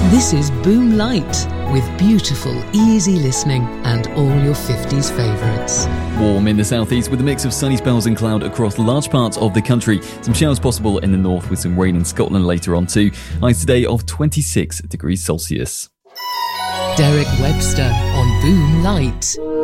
This is Boom Light, with beautiful, easy listening and all your 50s favourites. Warm in the southeast with a mix of sunny spells and cloud across large parts of the country. Some showers possible in the north with some rain in Scotland later on too. Highs today of 26 degrees Celsius. Derek Webster on Boom Light.